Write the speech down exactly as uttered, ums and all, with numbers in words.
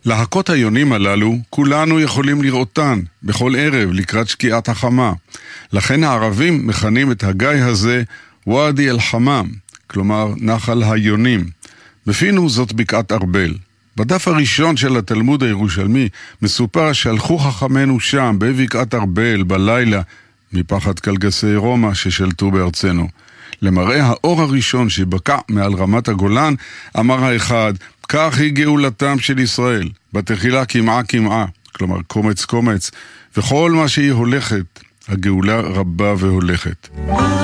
להקות היונים הללו, כולנו יכולים לראותן בכל ערב לקראת שקיעת החמה. לכן הערבים מכנים את הגיא הזה ואדי אל-חמאם, כלומר נחל היונים. בפינו זאת בקעת ארבל. בדף הראשון של התלמוד הירושלמי מסופר שהלכו חכמינו שם בבקעת ארבל בלילה מפחד קלגסי רומא ששלטו בארצנו. למראה האור הראשון שבקע מעל רמת הגולן, אמר האחד, כך היא גאולתם של ישראל, בתחילה כמעה כמעה, כלומר קומץ קומץ, וכל מה שהיא הולכת, הגאולה רבה והולכת.